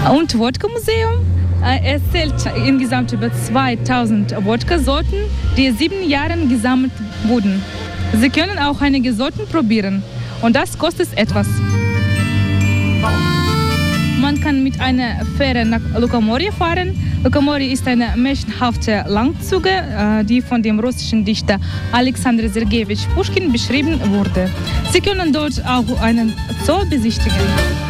Und Wodka-Museum erzählt insgesamt über 2000 Wodka-Sorten, die 7 Jahren gesammelt wurden. Sie können auch einige Sorten probieren und das kostet etwas. Man kann mit einer Fähre nach Lukomorje fahren. Lukomorje ist eine märchenhafte Langzunge, die von dem russischen Dichter Alexander Sergejewitsch Puschkin beschrieben wurde. Sie können dort auch einen Zoo besichtigen.